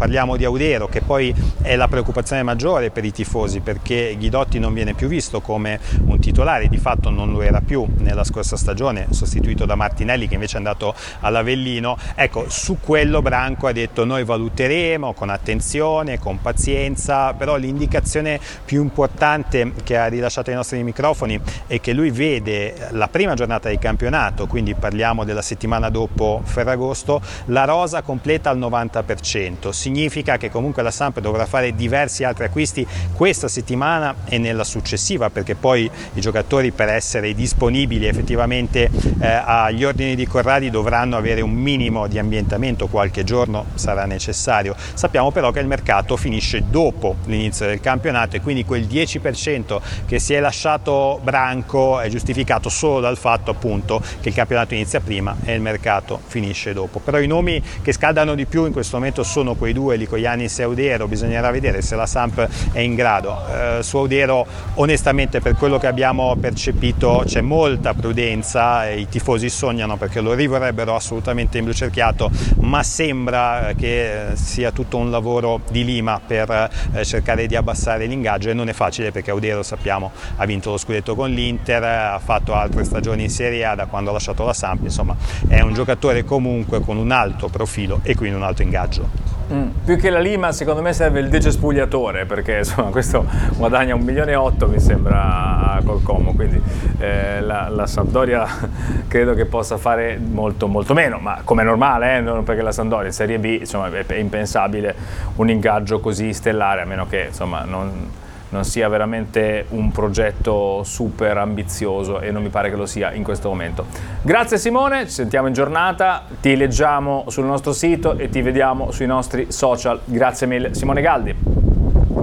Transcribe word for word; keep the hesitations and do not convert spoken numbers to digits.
parliamo di Audero, che poi è la preoccupazione maggiore per i tifosi, perché Guidotti non viene più visto come un titolare, di fatto non lo era più nella scorsa stagione, sostituito da Martinelli che invece è andato all'Avellino. Ecco, su quello Branco ha detto: noi valuteremo con attenzione, con pazienza, però l'indicazione più importante che ha rilasciato ai nostri microfoni è che lui vede la prima giornata di campionato, quindi parliamo della settimana dopo Ferragosto, la rosa completa al novanta per cento. Significa che comunque la Samp dovrà fare diversi altri acquisti questa settimana e nella successiva, perché poi i giocatori, per essere disponibili effettivamente eh, agli ordini di Corradi, dovranno avere un minimo di ambientamento, qualche giorno sarà necessario. Sappiamo però che il mercato finisce dopo l'inizio del campionato e quindi quel dieci per cento che si è lasciato Branco è giustificato solo dal fatto appunto che il campionato inizia prima e il mercato finisce dopo. Però i nomi che scaldano di più in questo momento sono quei due, Lykoyannis e Audero. Bisognerà vedere se la Samp è in grado. Eh, su Audero onestamente, per quello che abbiamo percepito, c'è molta prudenza e i tifosi sognano perché lo rivorrebbero assolutamente in blu cerchiato, ma sembra che sia tutto un lavoro di lima per eh, cercare di abbassare l'ingaggio, e non è facile perché Audero, sappiamo, ha vinto lo scudetto con l'Inter, ha fatto altre stagioni in Serie A da quando ha lasciato la Samp, insomma è un giocatore comunque con un alto profilo e quindi un alto ingaggio. Mm, più che la lima secondo me serve il decespugliatore, perché insomma questo guadagna un milione e otto mi sembra col Como, quindi eh, la, la Sampdoria credo che possa fare molto molto meno, ma come è normale, eh, non perché la Sampdoria in Serie B insomma è, è impensabile un ingaggio così stellare, a meno che insomma non non sia veramente un progetto super ambizioso, e non mi pare che lo sia in questo momento. Grazie Simone, ci sentiamo in giornata, ti leggiamo sul nostro sito e ti vediamo sui nostri social. Grazie mille Simone Galdi.